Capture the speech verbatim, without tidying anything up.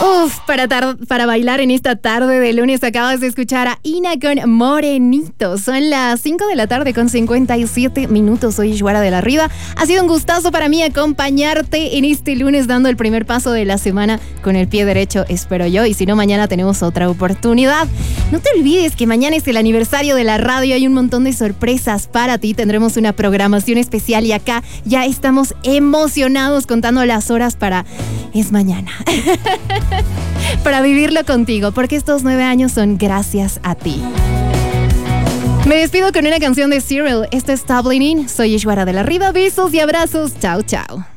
Uf, para, tar- para bailar en esta tarde de lunes acabas de escuchar a Ina con Morenito. Son las cinco de la tarde con cincuenta y siete minutos. Soy Ishwara de la Riva. Ha sido un gustazo para mí acompañarte en este lunes dando el primer paso de la semana con el pie derecho, espero yo. Y si no, mañana tenemos otra oportunidad. No te olvides que mañana es el aniversario de la radio. Hay un montón de sorpresas para ti. Tendremos una programación especial y acá ya estamos emocionados contando las horas para... Es mañana. Para vivirlo contigo, porque estos nueve años son gracias a ti. Me despido con una canción de Cyril. Esto es Tabling In. Soy Ishwara de la Riva. Besos y abrazos. Chao, chao.